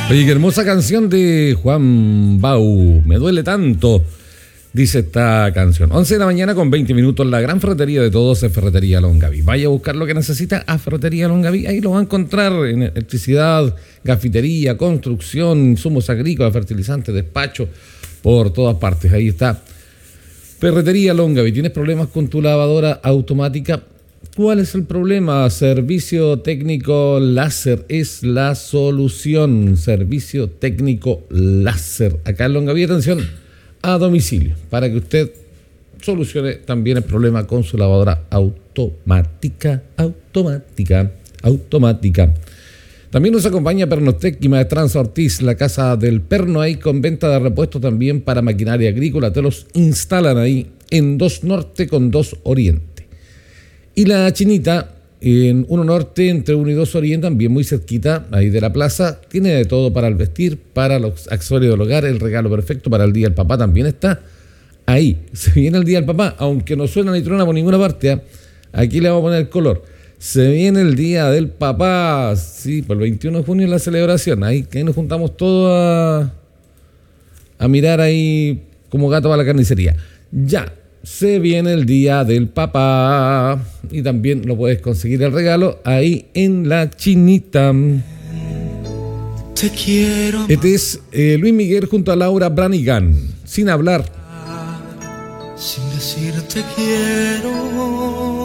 Oye, qué hermosa canción de Juan Bau. Me duele tanto, dice esta canción. 11 de la mañana con 20 minutos. La gran ferretería de todos es Ferretería Longaví. Vaya a buscar lo que necesita a Ferretería Longaví. Ahí lo va a encontrar en electricidad, gafitería, construcción, insumos agrícolas, fertilizantes, despacho, por todas partes. Ahí está Ferretería Longaví. ¿Tienes problemas con tu lavadora automática? ¿Cuál es el problema? Servicio técnico láser es la solución. Servicio técnico láser. Acá en Longaví, atención, a domicilio, para que usted solucione también el problema con su lavadora automática. También nos acompaña Pernostec y Maestranza Ortiz, la casa del perno, ahí con venta de repuestos también para maquinaria agrícola. Te los instalan ahí en 2 Norte con 2 Oriente. Y la Chinita, en 1 Norte, entre 1 y 2 Oriente, también muy cerquita, ahí de la plaza. Tiene de todo para el vestir, para los accesorios del hogar, el regalo perfecto para el Día del Papá también está ahí. Se viene el Día del Papá, aunque no suena ni truena por ninguna parte, ¿eh? Aquí le vamos a poner el color. Se viene el Día del Papá, sí, por el 21 de junio es la celebración. Ahí nos juntamos todos a mirar ahí como gato para la carnicería. Ya. Se viene el Día del Papá y también lo puedes conseguir el regalo ahí en la Chinita. Te quiero. Este es Luis Miguel junto a Laura Branigan, sin hablar. Sin decir te quiero.